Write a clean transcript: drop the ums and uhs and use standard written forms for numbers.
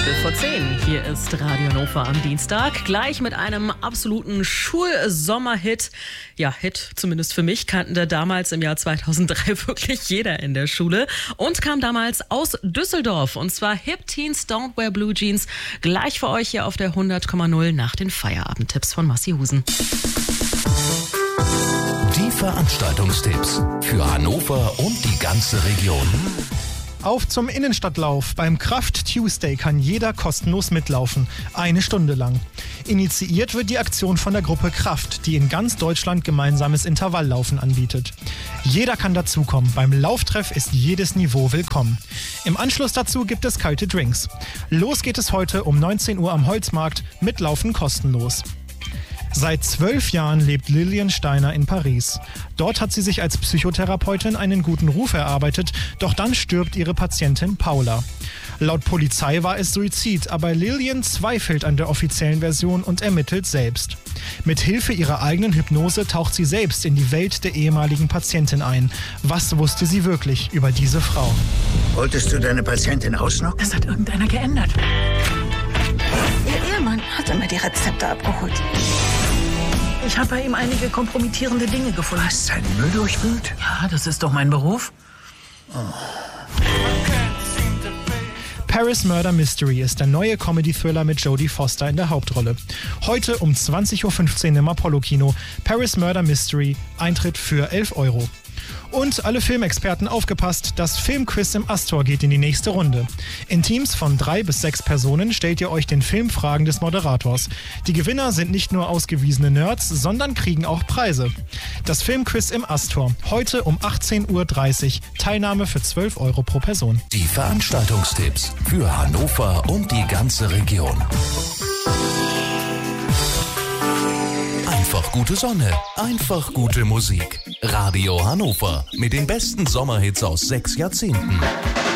10:15. Hier ist Radio Hannover am Dienstag. Gleich mit einem absoluten Schulsommerhit. Ja, Hit, zumindest für mich, kannte damals im Jahr 2003 wirklich jeder in der Schule. Und kam damals aus Düsseldorf. Und zwar Hip Teens Don't Wear Blue Jeans. Gleich für euch hier auf der 100,0 nach den Feierabendtipps von Massi Husen. Die Veranstaltungstipps für Hannover und die ganze Region. Auf zum Innenstadtlauf. Beim Kraft Tuesday kann jeder kostenlos mitlaufen. 1 Stunde lang. Initiiert wird die Aktion von der Gruppe Kraft, die in ganz Deutschland gemeinsames Intervalllaufen anbietet. Jeder kann dazukommen. Beim Lauftreff ist jedes Niveau willkommen. Im Anschluss dazu gibt es kalte Drinks. Los geht es heute um 19 Uhr am Holzmarkt. Mitlaufen kostenlos. Seit 12 Jahren lebt Lilian Steiner in Paris. Dort hat sie sich als Psychotherapeutin einen guten Ruf erarbeitet, doch dann stirbt ihre Patientin Paula. Laut Polizei war es Suizid, aber Lilian zweifelt an der offiziellen Version und ermittelt selbst. Mit Hilfe ihrer eigenen Hypnose taucht sie selbst in die Welt der ehemaligen Patientin ein. Was wusste sie wirklich über diese Frau? Wolltest du deine Patientin ausnocken? Das hat irgendeiner geändert. Ihr Ehemann hat immer die Rezepte abgeholt. Ich habe bei ihm einige kompromittierende Dinge gefunden. Was, sein Müll durchwühlt? Ja, das ist doch mein Beruf. Paris Murder Mystery ist der neue Comedy-Thriller mit Jodie Foster in der Hauptrolle. Heute um 20:15 Uhr im Apollo-Kino. Paris Murder Mystery, Eintritt für 11 €. Und alle Filmexperten aufgepasst, das Filmquiz im Astor geht in die nächste Runde. In Teams von 3 bis 6 Personen stellt ihr euch den Filmfragen des Moderators. Die Gewinner sind nicht nur ausgewiesene Nerds, sondern kriegen auch Preise. Das Filmquiz im Astor, heute um 18:30 Uhr, Teilnahme für 12 € pro Person. Die Veranstaltungstipps für Hannover und die ganze Region. Einfach gute Sonne, einfach gute Musik. Radio Hannover mit den besten Sommerhits aus 6 Jahrzehnten.